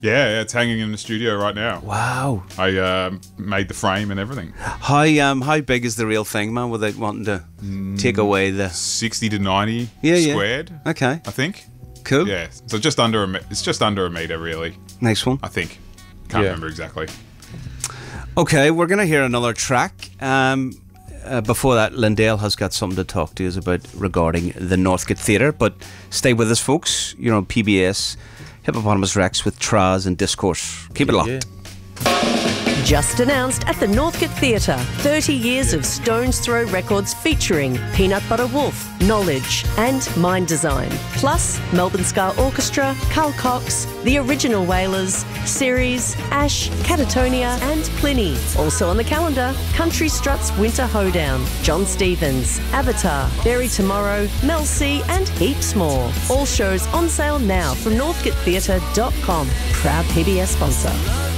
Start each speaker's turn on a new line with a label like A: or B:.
A: Yeah, it's hanging in the studio right now.
B: Wow.
A: I made the frame and everything.
B: How big is the real thing, man, without wanting to take away the...
A: 60 to 90
B: Yeah.
A: squared,
B: Okay,
A: I think.
B: cool.
A: Yeah, so it's just under a metre, really,
B: Nice one.
A: I think. Can't remember exactly.
B: Okay, we're going to hear another track. Before that, Lindale has got something to talk to us about regarding the Northgate Theatre, but stay with us, folks. You're on PBS Hippopotamus Rex with Traz and Discourse. Keep it locked.
C: Just announced at the Northgate Theatre, 30 years of Stones Throw records featuring Peanut Butter Wolf, Knowledge and Mind Design. Plus Melbourne Ska Orchestra, Carl Cox, The Original Wailers, Series, Ash, Catatonia and Pliny. Also on the calendar, Country Struts Winter Hoedown, John Stevens, Avatar, Bury Tomorrow, Mel C and heaps more. All shows on sale now from northgatetheatre.com. Proud PBS sponsor.